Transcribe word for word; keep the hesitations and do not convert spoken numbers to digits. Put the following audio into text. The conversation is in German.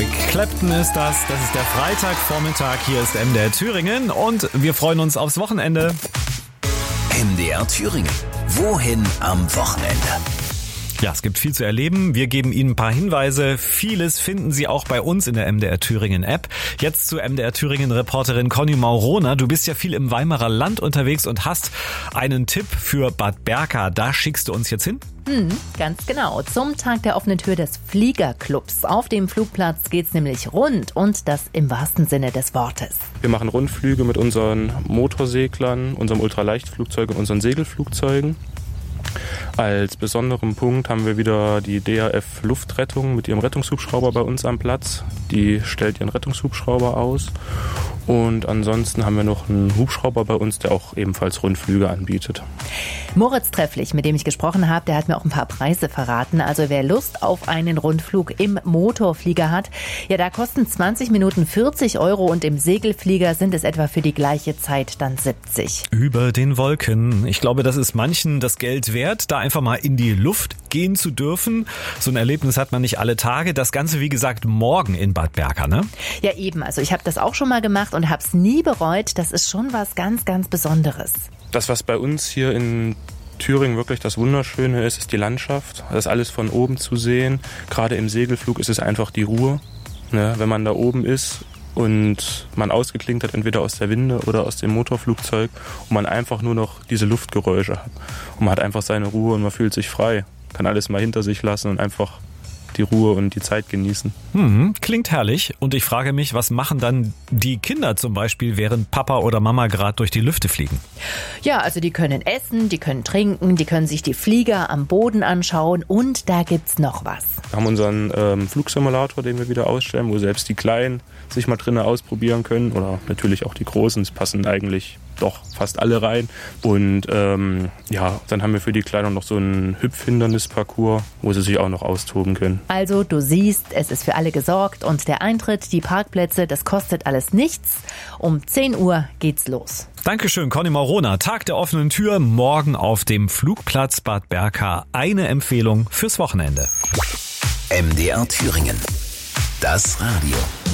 Eric Clapton ist das. Das ist der Freitagvormittag. Hier ist M D R Thüringen und wir freuen uns aufs Wochenende. M D R Thüringen. Wohin am Wochenende? Ja, es gibt viel zu erleben. Wir geben Ihnen ein paar Hinweise. Vieles finden Sie auch bei uns in der M D R Thüringen App. Jetzt zu M D R Thüringen Reporterin Conny Maurona. Du bist ja viel im Weimarer Land unterwegs und hast einen Tipp für Bad Berka. Da schickst du uns jetzt hin? Hm, ganz genau. Zum Tag der offenen Tür des Fliegerclubs. Auf dem Flugplatz geht's nämlich rund und das im wahrsten Sinne des Wortes. Wir machen Rundflüge mit unseren Motorseglern, unserem Ultraleichtflugzeug und unseren Segelflugzeugen. Als besonderen Punkt haben wir wieder die D A F Luftrettung mit ihrem Rettungshubschrauber bei uns am Platz. Die stellt ihren Rettungshubschrauber aus. Und ansonsten haben wir noch einen Hubschrauber bei uns, der auch ebenfalls Rundflüge anbietet. Moritz Trefflich, mit dem ich gesprochen habe, der hat mir auch ein paar Preise verraten. Also wer Lust auf einen Rundflug im Motorflieger hat, ja, da kosten zwanzig Minuten vierzig Euro und im Segelflieger sind es etwa für die gleiche Zeit dann siebzig. Über den Wolken. Ich glaube, das ist manchen das Geld wert, da einfach mal in die Luft gehen zu dürfen. So ein Erlebnis hat man nicht alle Tage. Das Ganze, wie gesagt, morgen in Bad Berka, ne? Ja, eben. Also ich habe das auch schon mal gemacht und habe es nie bereut. Das ist schon was ganz, ganz Besonderes. Das, was bei uns hier in Thüringen wirklich das Wunderschöne ist, ist die Landschaft. Das ist alles von oben zu sehen. Gerade im Segelflug ist es einfach die Ruhe. Ne? Wenn man da oben ist und man ausgeklinkt hat, entweder aus der Winde oder aus dem Motorflugzeug und man einfach nur noch diese Luftgeräusche hat. Und man hat einfach seine Ruhe und man fühlt sich frei. Kann alles mal hinter sich lassen und einfach die Ruhe und die Zeit genießen. Hm, klingt herrlich. Und ich frage mich, was machen dann die Kinder zum Beispiel, während Papa oder Mama gerade durch die Lüfte fliegen? Ja, also die können essen, die können trinken, die können sich die Flieger am Boden anschauen und da gibt's noch was. Wir haben unseren ähm, Flugsimulator, den wir wieder ausstellen, wo selbst die Kleinen sich mal drinnen ausprobieren können oder natürlich auch die Großen. Es passen eigentlich doch fast alle rein. Und ähm, ja, dann haben wir für die Kleinen noch so einen Hüpfhindernisparcours, wo sie sich auch noch austoben können. Also du siehst, es ist für alle gesorgt und der Eintritt, die Parkplätze, das kostet alles nichts. Um zehn Uhr geht's los. Dankeschön, Conny Maurona. Tag der offenen Tür, morgen auf dem Flugplatz Bad Berka. Eine Empfehlung fürs Wochenende. M D R Thüringen. Das Radio.